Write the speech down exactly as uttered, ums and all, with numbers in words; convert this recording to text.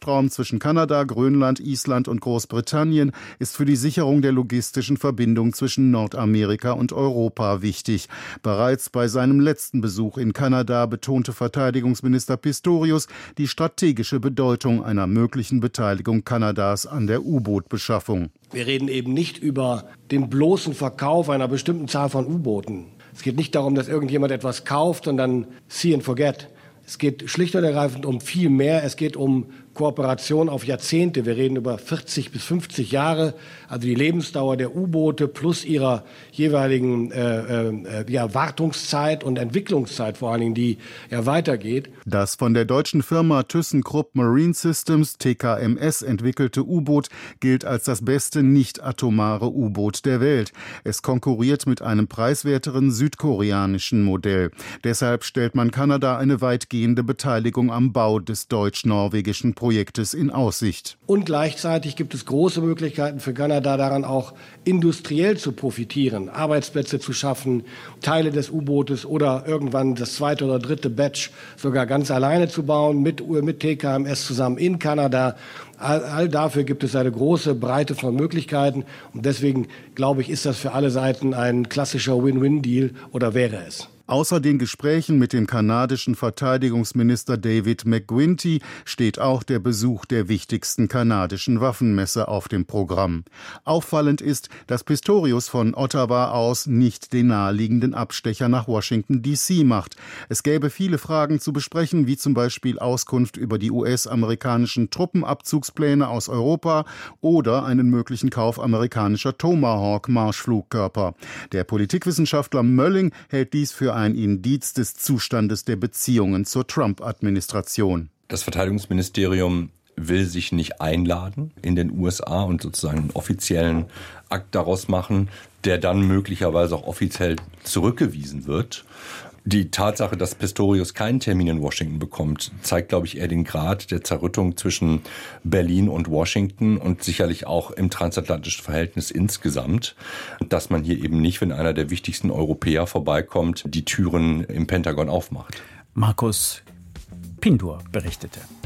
Luftraum zwischen Kanada, Grönland, Island und Großbritannien ist für die Sicherung der logistischen Verbindung zwischen Nordamerika und Europa wichtig. Bereits bei seinem letzten Besuch in Kanada betonte Verteidigungsminister Pistorius die strategische Bedeutung einer möglichen Beteiligung Kanadas an der U-Boot-Beschaffung. Wir reden eben nicht über den bloßen Verkauf einer bestimmten Zahl von U-Booten. Es geht nicht darum, dass irgendjemand etwas kauft und dann see and forget. Es geht schlicht und ergreifend um viel mehr. Es geht um Kooperation auf Jahrzehnte. Wir reden über vierzig bis fünfzig Jahre, also die Lebensdauer der U-Boote plus ihrer jeweiligen äh, äh, ja, Wartungszeit und Entwicklungszeit vor allen Dingen, die ja weitergeht. Das von der deutschen Firma ThyssenKrupp Marine Systems, T K M S, entwickelte U-Boot gilt als das beste nicht-atomare U-Boot der Welt. Es konkurriert mit einem preiswerteren südkoreanischen Modell. Deshalb stellt man Kanada eine weitgehende Beteiligung am Bau des deutsch-norwegischen Projektes in Aussicht. Und gleichzeitig gibt es große Möglichkeiten für Kanada daran auch industriell zu profitieren, Arbeitsplätze zu schaffen, Teile des U-Bootes oder irgendwann das zweite oder dritte Batch sogar ganz alleine zu bauen, mit, mit T K M S zusammen in Kanada. All, all dafür gibt es eine große Breite von Möglichkeiten und deswegen, glaube ich, ist das für alle Seiten ein klassischer Win-Win-Deal oder wäre es. Außer den Gesprächen mit dem kanadischen Verteidigungsminister David McGuinty steht auch der Besuch der wichtigsten kanadischen Waffenmesse auf dem Programm. Auffallend ist, dass Pistorius von Ottawa aus nicht den naheliegenden Abstecher nach Washington D C macht. Es gäbe viele Fragen zu besprechen, wie zum Beispiel Auskunft über die U S-amerikanischen Truppenabzugspläne aus Europa oder einen möglichen Kauf amerikanischer Tomahawk-Marschflugkörper. Der Politikwissenschaftler Mölling hält dies für ein Indiz des Zustandes der Beziehungen zur Trump-Administration. Das Verteidigungsministerium will sich nicht einladen in den U S A und sozusagen einen offiziellen Akt daraus machen, der dann möglicherweise auch offiziell zurückgewiesen wird. Die Tatsache, dass Pistorius keinen Termin in Washington bekommt, zeigt, glaube ich, eher den Grad der Zerrüttung zwischen Berlin und Washington und sicherlich auch im transatlantischen Verhältnis insgesamt, dass man hier eben nicht, wenn einer der wichtigsten Europäer vorbeikommt, die Türen im Pentagon aufmacht. Markus Pindur berichtete.